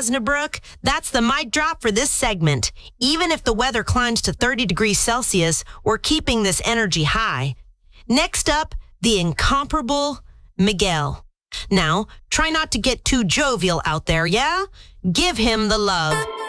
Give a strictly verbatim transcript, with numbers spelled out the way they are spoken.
Osnabrück, that's the mic drop for this segment. Even if the weather climbs to thirty degrees Celsius, we're keeping this energy high. Next up, the incomparable Miguel. Now, try not to get too jovial out there, yeah? Give him the love.